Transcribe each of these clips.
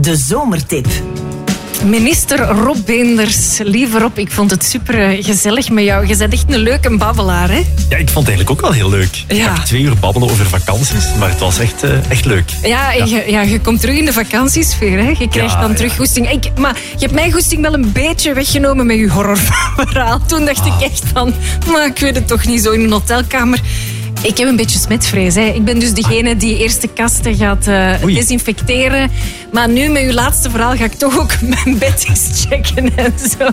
de zomertip. Minister Rob Beenders, lieve Rob, ik vond het super gezellig met jou. Je bent echt een leuke babbelaar, hè? Ja, ik vond het eigenlijk ook wel heel leuk. Ja. Ik heb 2 uur babbelen over vakanties, maar het was echt leuk. Ja, je komt terug in de vakantiesfeer, hè? Je krijgt dan terug goesting. Maar je hebt mijn goesting wel een beetje weggenomen met je horrorverhaal. Toen dacht ik echt van, maar ik weet het toch niet zo in een hotelkamer. Ik heb een beetje smetvrees. Hè. Ik ben dus degene die eerst de kasten gaat desinfecteren. Maar nu met uw laatste verhaal ga ik toch ook mijn bed eens checken en zo.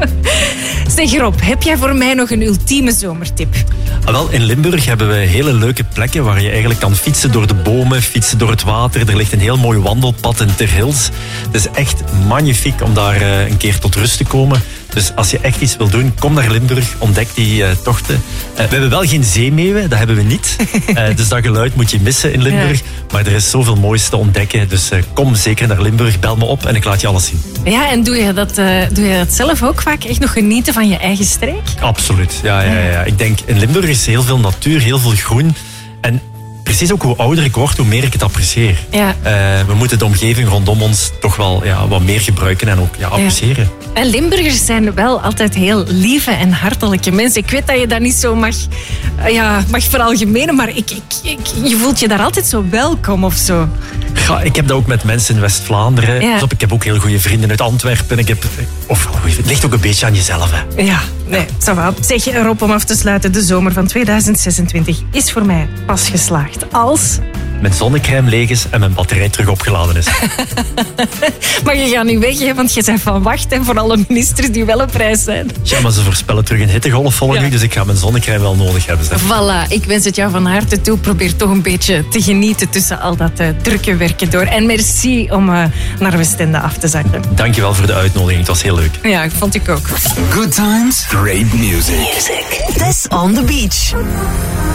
Zeg Rob, heb jij voor mij nog een ultieme zomertip? Wel, in Limburg hebben we hele leuke plekken waar je eigenlijk kan fietsen door de bomen, fietsen door het water. Er ligt een heel mooi wandelpad in Ter Hils. Het is echt magnifiek om daar een keer tot rust te komen. Dus als je echt iets wil doen, kom naar Limburg, ontdek die tochten. We hebben wel geen zeemeeuwen, dat hebben we niet. Dus dat geluid moet je missen in Limburg. Ja. Maar er is zoveel moois te ontdekken. Dus kom zeker naar Limburg, bel me op en ik laat je alles zien. Ja, en doe je dat zelf ook vaak? Echt nog genieten van je eigen streek? Absoluut, ja. Ik denk, in Limburg is heel veel natuur, heel veel groen. En precies ook hoe ouder ik word, hoe meer ik het apprecieer. Ja. We moeten de omgeving rondom ons toch wel wat meer gebruiken en ook appreciëren. Ja. En Limburgers zijn wel altijd heel lieve en hartelijke mensen. Ik weet dat je dat niet zo mag veralgemenen, maar je voelt je daar altijd zo welkom of zo. Ja, ik heb dat ook met mensen in West-Vlaanderen. Ja. Ik heb ook heel goede vrienden uit Antwerpen. Het ligt ook een beetje aan jezelf. Hè. Ja, nee, ça va. Zeg Rob, om af te sluiten, de zomer van 2026 is voor mij pas geslaagd. Als mijn zonnecrème leeg is en mijn batterij terug opgeladen is. Maar je gaat niet weg, hè, want je bent van wacht hè, voor alle ministers die wel op reis zijn. Ja, maar ze voorspellen terug een hittegolf volgende, dus ik ga mijn zonnecrème wel nodig hebben. Zeg. Voilà, ik wens het jou van harte toe. Probeer toch een beetje te genieten tussen al dat drukke werken door. En merci om naar Westende af te zakken. Dankjewel voor de uitnodiging, het was heel leuk. Ja, vond ik ook. Good times, great music. This on the beach.